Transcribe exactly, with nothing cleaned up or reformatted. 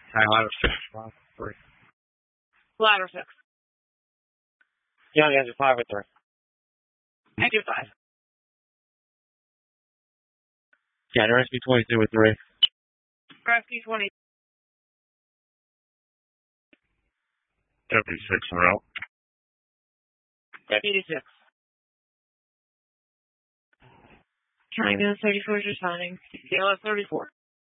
High ladder six, five, three. Ladder six. Yeah, yeah, just five with three. I do five. Yeah, the rest be twenty-two with three. Rescue twenty. Deputy six and out. Deputy six. Triangle thirty-four is responding. C L S thirty-four.